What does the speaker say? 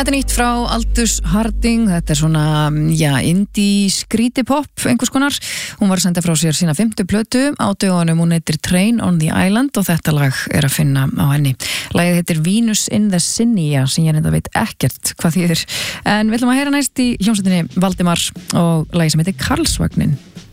Þetta er nýtt frá Aldous Harding, þetta er svona, indie skrítipop einhvers konar. Hún var að senda frá sér sína 5. plötu á dögunum, hún heitir Train on the Island og þetta lag er að finna á henni. Lagið heitir Venus in the Cinia sem ég nefnda veit ekkert hvað þýðir. En við ætlum að heyra næst í hljómsveitinni Valdimar og lagið sem heitir Karlsvagnin.